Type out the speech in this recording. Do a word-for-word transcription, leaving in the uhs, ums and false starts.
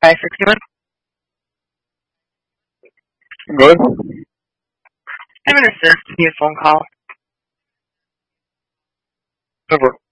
five sixty-one. Good. I'm going to serve to be a phone call. Over.